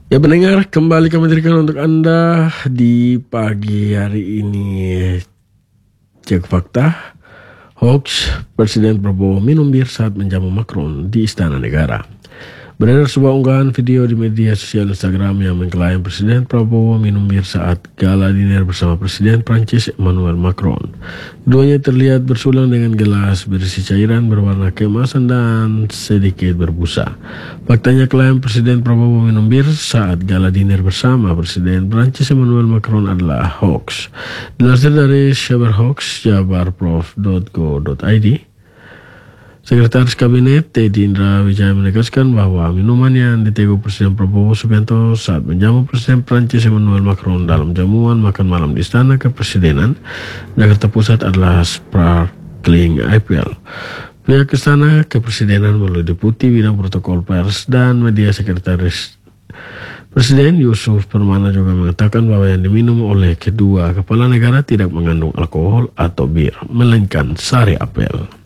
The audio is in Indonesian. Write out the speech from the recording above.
Ya pendengar, kembali kami berikan untuk Anda di pagi hari ini. Cek fakta, hoax Presiden Prabowo minum bir saat menjamu Macron di Istana Negara. Beredar sebuah unggahan video di media sosial Instagram yang mengklaim Presiden Prabowo minum bir saat gala dinner bersama Presiden Prancis Emmanuel Macron. Keduanya terlihat bersulang dengan gelas berisi cairan berwarna keemasan dan sedikit berbusa. Faktanya klaim Presiden Prabowo minum bir saat gala dinner bersama Presiden Prancis Emmanuel Macron adalah hoax. Dilansir dari sabarhoax.jabarprof.go.id, Sekretaris Kabinet Teddy Indra Wijaya menegaskan bahwa minuman yang diteguk Presiden Prabowo Subianto saat menjamu Presiden Prancis Emmanuel Macron dalam jamuan makan malam di Istana Kepresidenan Jakarta Pusat adalah sparkling IPL. Pihak Istana Kepresidenan melalui Deputi Bidang Protokol Pers dan Media Sekretaris Presiden Yusuf Permana juga mengatakan bahwa yang diminum oleh kedua kepala negara tidak mengandung alkohol atau bir, melainkan sari apel.